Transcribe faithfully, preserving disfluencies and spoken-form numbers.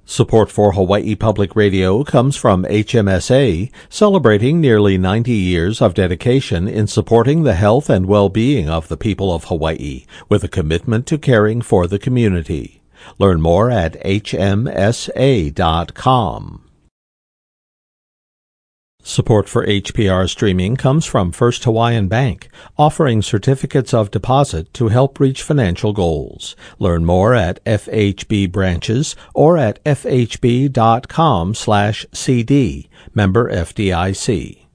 Support for Hawaii Public Radio comes from H M S A, celebrating nearly ninety years of dedication in supporting the health and well-being of the people of Hawaii, with a commitment to caring for the community. Learn more at H M S A dot com. Support for H P R streaming comes from First Hawaiian Bank, offering certificates of deposit to help reach financial goals. Learn more at F H B branches or at F H B dot com slash C D. Member F D I C.